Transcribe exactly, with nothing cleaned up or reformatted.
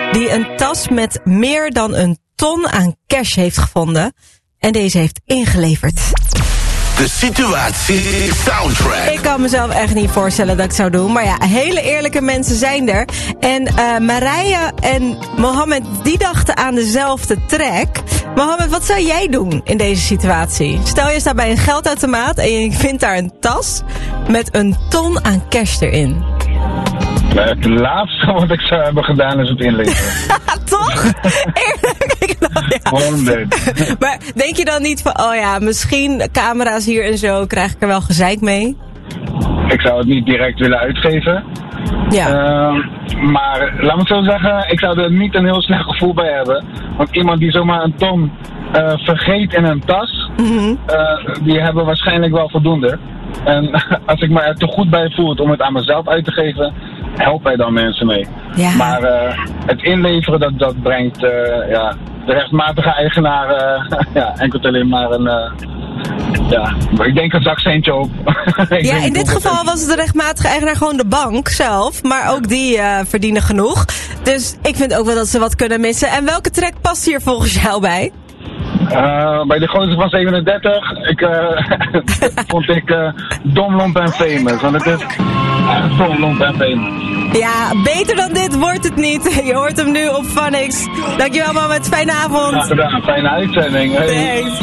die een tas met meer dan een ton aan cash heeft gevonden en deze heeft ingeleverd. De situatie soundtrack. Ik kan mezelf echt niet voorstellen dat ik het zou doen. Maar ja, hele eerlijke mensen zijn er. En uh, Marije en Mohammed, die dachten aan dezelfde track. Mohammed, wat zou jij doen in deze situatie? Stel je staat bij een geldautomaat en je vindt daar een tas met een ton aan cash erin. Het laatste wat ik zou hebben gedaan is het inleveren. Toch? Eerlijk? Nou, ja. Maar denk je dan niet van, oh ja, misschien camera's hier en zo, krijg ik er wel gezeik mee? Ik zou het niet direct willen uitgeven. Ja. Uh, maar laat me het zo zeggen, ik zou er niet een heel slecht gevoel bij hebben. Want iemand die zomaar een ton uh, vergeet in een tas, mm-hmm. uh, die hebben waarschijnlijk wel voldoende. En als ik me er te goed bij voel om het aan mezelf uit te geven, help hij dan mensen mee. Ja. Maar uh, het inleveren, dat, dat brengt uh, ja, de rechtmatige eigenaar uh, ja, enkel alleen maar een... Uh, ja, ik denk een zakcentje op. Ja, in dit geval was het de rechtmatige eigenaar gewoon de bank zelf. Maar ook die uh, verdienen genoeg. Dus ik vind ook wel dat ze wat kunnen missen. En welke track past hier volgens jou bij? Uh, bij de gozer van zevenendertig ik, uh, vond ik uh, Dom, Lomp en Famous. Want het is uh, Dom, Lomp en Famous. Ja, beter dan dit wordt het niet. Je hoort hem nu op Phonics. Dankjewel, man, met fijne avond. Ja, gedaan. Fijne uitzending. Hey. Thanks.